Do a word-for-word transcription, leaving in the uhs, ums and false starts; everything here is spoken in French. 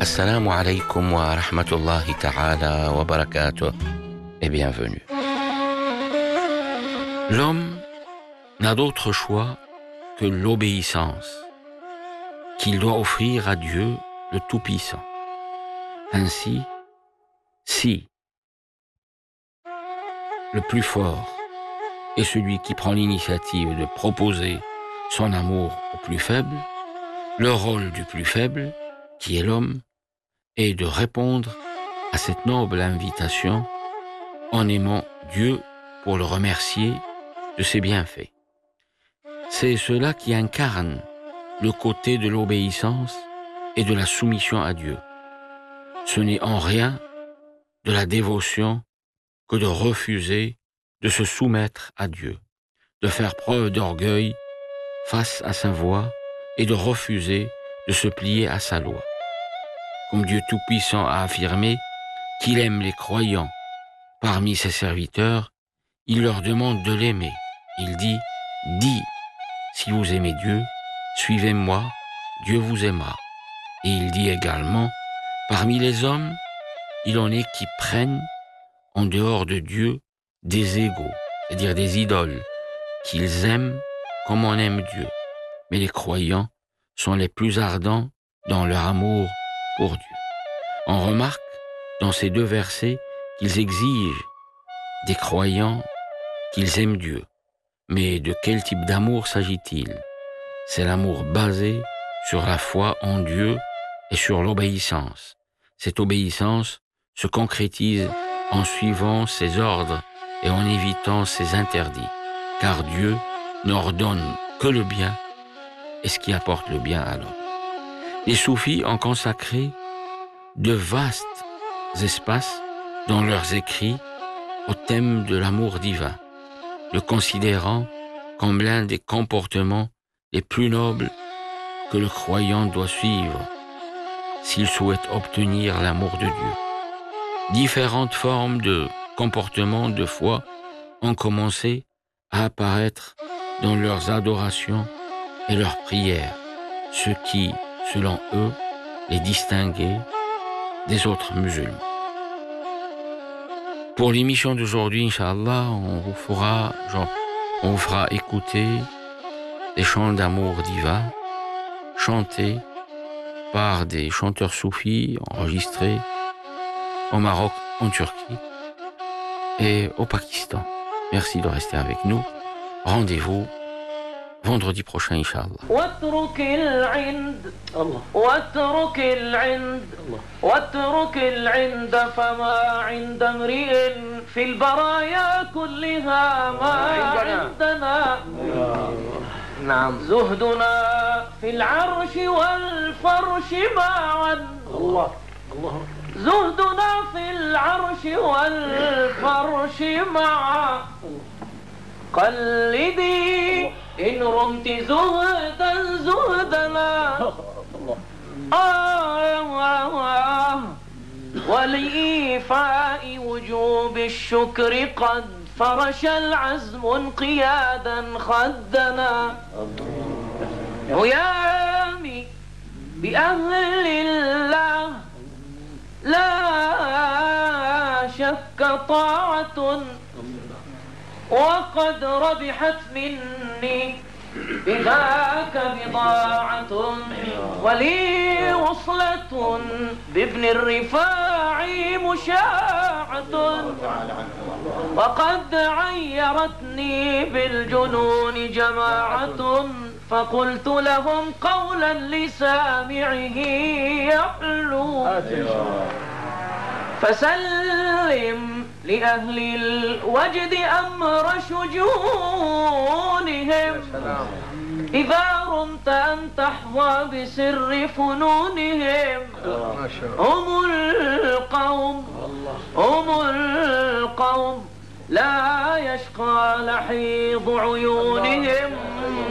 Assalamu alaikum wa rahmatullahi ta'ala wa barakatuh et bienvenue. L'homme n'a d'autre choix que l'obéissance qu'il doit offrir à Dieu le Tout-Puissant. Ainsi, si le plus fort est celui qui prend l'initiative de proposer son amour au plus faible, le rôle du plus faible, qui est l'homme, est de répondre à cette noble invitation en aimant Dieu pour le remercier de ses bienfaits. C'est cela qui incarne le côté de l'obéissance et de la soumission à Dieu. Ce n'est en rien de la dévotion que de refuser de se soumettre à Dieu, de faire preuve d'orgueil face à sa voix et de refuser de se plier à sa loi. Comme Dieu Tout-Puissant a affirmé qu'il aime les croyants parmi ses serviteurs, il leur demande de l'aimer. Il dit « Dis, si vous aimez Dieu, suivez-moi, Dieu vous aimera. » Et il dit également « Parmi les hommes, il en est qui prennent, en dehors de Dieu, des égaux, c'est-à-dire des idoles, qu'ils aiment comme on aime Dieu. Mais les croyants sont les plus ardents dans leur amour pour Dieu. » On remarque dans ces deux versets qu'ils exigent des croyants qu'ils aiment Dieu. Mais de quel type d'amour s'agit-il? C'est l'amour basé sur la foi en Dieu et sur l'obéissance. Cette obéissance se concrétise en suivant ses ordres et en évitant ses interdits, car Dieu n'ordonne que le bien et ce qui apporte le bien à l'homme. Les soufis ont consacré de vastes espaces dans leurs écrits au thème de l'amour divin, le considérant comme l'un des comportements les plus nobles que le croyant doit suivre s'il souhaite obtenir l'amour de Dieu. Différentes formes de comportements de foi ont commencé à apparaître dans leurs adorations et leurs prières, ce qui, selon eux, les distinguait des autres musulmans. Pour l'émission d'aujourd'hui, Inch'Allah, on vous fera, genre, on vous fera écouter des chants d'amour divin chantés par des chanteurs soufis enregistrés au Maroc, en Turquie et au Pakistan. Merci de rester avec nous. Rendez-vous vendredi prochain, Inch'Allah. واترك العند واترك العند واترك العند فما عند امرئ في البرايا كلها ما عندنا نعم زهدنا في العرش والفرش معا الله الله زهدنا في العرش والفرش معا قلدي إن رمت زهدا زهدنا آه ولإيفاء وجوب الشكر قد فرش العزم انقيادا خدنا عيامي بأهل الله لا شك طاعة وقد ربحت مني بذاك بضاعة ولي وصلة بابن الرفاع مشاعة وقد عيرتني بالجنون جماعة فقلت لهم قولا لسامعه يحلو فسلم لأهل الوجد أمر شجونهم إذا رمت أن تحظى بسر فنونهم هم القوم هم القوم لا يشقى لحيض عيونهم